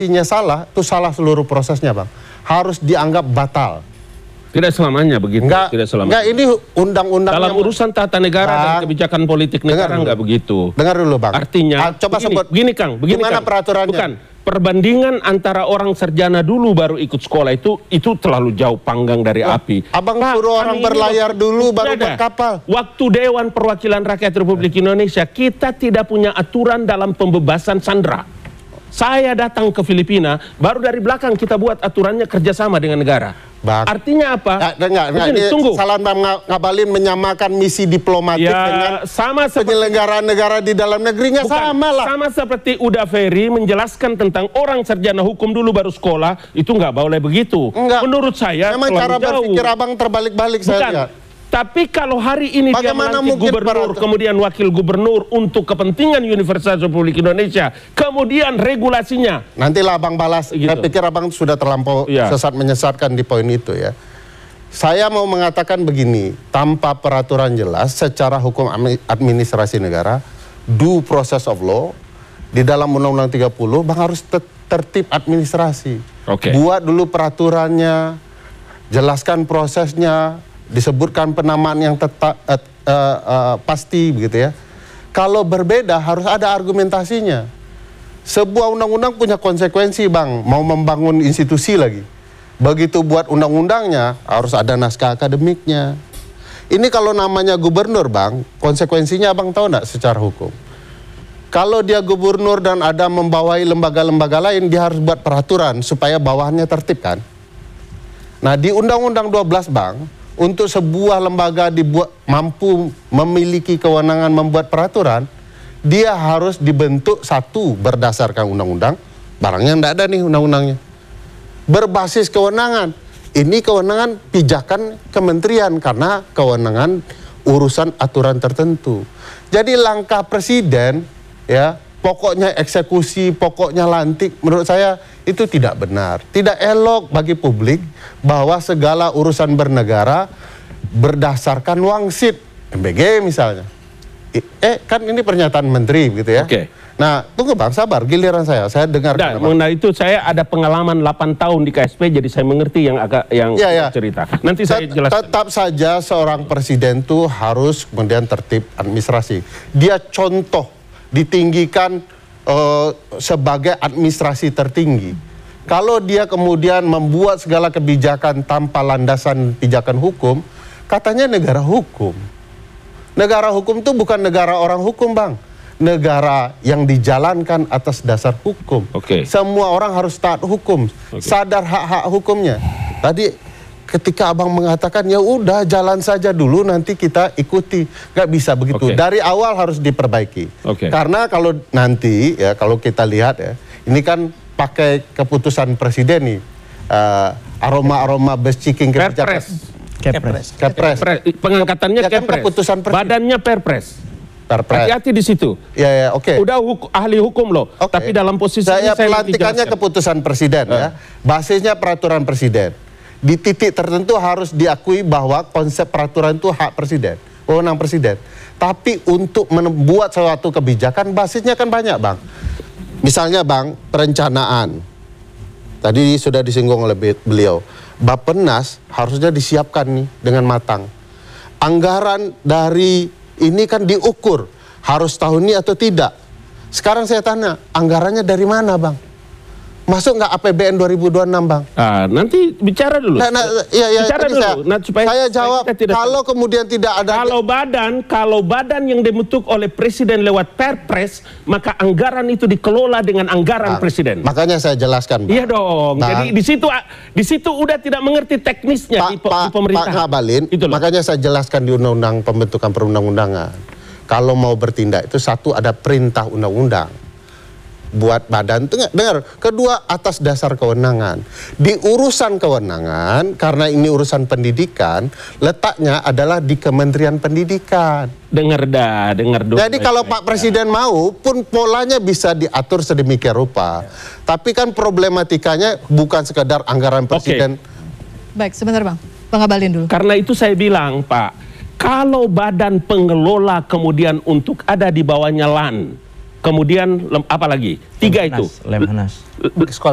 salah, itu salah seluruh prosesnya, Bang. Harus dianggap batal. Tidak selamanya begitu. Tidak selamanya. Enggak, ini undang-undang dalam urusan tata negara dan kebijakan politik negara enggak begitu. Dengar dulu, Bang. Artinya, coba sebut. Begini, Kang. Gimana peraturannya? Bukan. Perbandingan antara orang sarjana dulu baru ikut sekolah itu terlalu jauh panggang dari api. Abang suruh orang berlayar dulu baru berkapal. Waktu Dewan Perwakilan Rakyat Republik Indonesia, kita tidak punya aturan dalam pembebasan sandera. Saya datang ke Filipina, baru dari belakang kita buat aturannya kerjasama dengan negara. Bang. Artinya apa? Tunggu. Salah Bang Ngabalin menyamakan misi diplomatik dengan sama penyelenggaraan negara di dalam negerinya. Sama lah. Sama seperti Uda Ferry menjelaskan tentang orang sarjana hukum dulu baru sekolah, itu nggak boleh begitu. Enggak. Menurut saya memang cara berpikir Abang terbalik-balik saya lihat. Tapi kalau hari ini dia melantik gubernur, kemudian wakil gubernur untuk kepentingan Universitas Republik Indonesia, kemudian regulasinya. Nantilah Abang balas, saya pikir Abang sudah terlampau sesat menyesatkan di poin itu ya. Saya mau mengatakan begini, tanpa peraturan jelas secara hukum administrasi negara, due process of law, di dalam Undang-Undang 30, Bang harus tertib administrasi. Buat dulu peraturannya, jelaskan prosesnya, disebutkan penamaan yang pasti begitu ya. Kalau berbeda harus ada argumentasinya. Sebuah undang-undang punya konsekuensi, Bang. Mau membangun institusi lagi, begitu buat undang-undangnya harus ada naskah akademiknya. Ini kalau namanya gubernur, Bang, konsekuensinya Abang tahu nggak secara hukum? Kalau dia gubernur dan ada membawai lembaga-lembaga lain, dia harus buat peraturan supaya bawahannya tertib kan. Nah di Undang-Undang 12, Bang, untuk sebuah lembaga dibuat mampu memiliki kewenangan membuat peraturan, dia harus dibentuk satu berdasarkan undang-undang, barangnya tidak ada nih undang-undangnya. Berbasis kewenangan, ini kewenangan pijakan kementerian karena kewenangan urusan aturan tertentu. Jadi langkah presiden, ya pokoknya eksekusi, pokoknya lantik, menurut saya itu tidak benar. Tidak elok bagi publik bahwa segala urusan bernegara berdasarkan wangsit, MBG misalnya. Kan ini pernyataan menteri gitu ya. Nah, tunggu Bang, sabar, giliran saya dengar. Mengenai itu saya ada pengalaman 8 tahun di KSP, jadi saya mengerti yang cerita. Nanti saya jelaskan. Tetap saja seorang presiden itu harus kemudian tertib administrasi. Dia contoh, ditinggikan sebagai administrasi tertinggi. Kalau dia kemudian membuat segala kebijakan tanpa landasan pijakan hukum, katanya negara hukum. Negara hukum itu bukan negara orang hukum, Bang. Negara yang dijalankan atas dasar hukum. Semua orang harus taat hukum, sadar hak-hak hukumnya. Tadi ketika Abang mengatakan ya udah jalan saja dulu nanti kita ikuti, nggak bisa begitu. Dari awal harus diperbaiki. Karena kalau nanti ya kalau kita lihat ya, ini kan pakai keputusan presiden nih, aroma-aroma besiking kebijakan. Kepres. Pengangkatannya Kepres. Keputusan presiden. Badannya Perpres. Hati-hati di situ. Ya, Udah ahli hukum loh. Tapi dalam posisi saya pelantikannya keputusan presiden ya. Basisnya peraturan presiden. Di titik tertentu harus diakui bahwa konsep peraturan itu hak presiden, wewenang presiden. Tapi untuk membuat suatu kebijakan basisnya kan banyak, Bang. Misalnya, Bang, perencanaan. Tadi sudah disinggung oleh beliau. Bappenas harusnya disiapkan nih dengan matang. Anggaran dari ini kan diukur harus tahun ini atau tidak. Sekarang saya tanya, anggarannya dari mana, Bang? Masuk nggak APBN 2026, Bang? Nanti bicara dulu. Bicara dulu. Saya jawab, kalau kemudian tidak ada... Kalau badan yang dibentuk oleh presiden lewat Perpres, maka anggaran itu dikelola dengan anggaran presiden. Makanya saya jelaskan, Bang. Iya dong. Jadi di situ udah tidak mengerti teknisnya di pemerintahan. Pak Ngabalin, makanya saya jelaskan di undang-undang pembentukan perundang-undangan. Kalau mau bertindak itu satu ada perintah undang-undang. Buat badan, dengar. Kedua, atas dasar kewenangan. Di urusan kewenangan, karena ini urusan pendidikan, letaknya adalah di Kementerian Pendidikan. Dengar dulu. Jadi kalau Pak Presiden mau, pun polanya bisa diatur sedemikian rupa. Tapi kan problematikanya bukan sekedar anggaran presiden. Baik, sebentar Bang. Bang Ngabalin dulu. Karena itu saya bilang, Pak, kalau badan pengelola kemudian untuk ada di bawahnya LAN, kemudian apa lagi? 3 itu. Lemhanas.